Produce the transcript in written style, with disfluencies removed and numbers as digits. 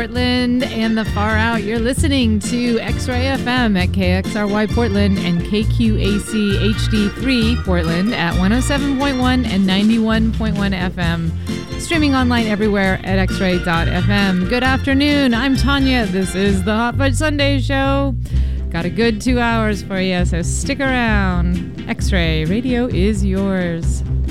Portland and the far out. You're listening to X-Ray FM at KXRY Portland and KQAC HD3 Portland at 107.1 and 91.1 FM. Streaming online everywhere at xray.fm. Good afternoon. I'm Tanya. This is the Hot Fudge Sunday Show. Got a good 2 hours for you, so stick around. X-Ray Radio is yours.